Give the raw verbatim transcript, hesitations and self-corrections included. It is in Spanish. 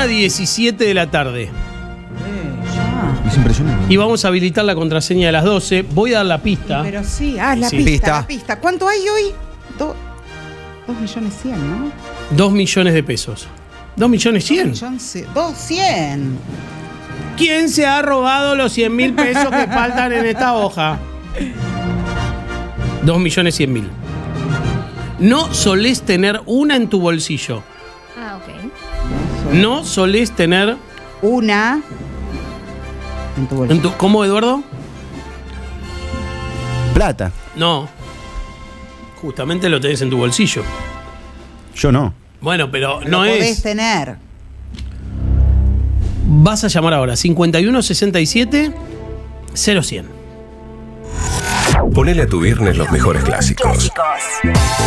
veintiuna diecisiete de la tarde. Eh, ya. Es impresionante. Y vamos a habilitar la contraseña de las doce. Voy a dar la pista. Pero sí, ah, la Sí. pista, Pista. la pista. ¿Cuánto hay hoy? Do- dos millones cien, ¿no? Dos millones de pesos. Dos millones cien. Dos millones cien. Dos cien. ¿Quién se ha robado los cien mil pesos que faltan en esta hoja? Dos millones cien mil. No solés tener una en tu bolsillo. Ah, ok. No solés tener... Una en tu en bolsillo. tu- ¿Cómo, Eduardo? Plata. No. Justamente lo tenés en tu bolsillo. Yo no. Bueno, pero Lo no podés es... tener. Vas a llamar ahora. cincuenta y uno sesenta y siete cero cien. Ponele a tu viernes los mejores clásicos.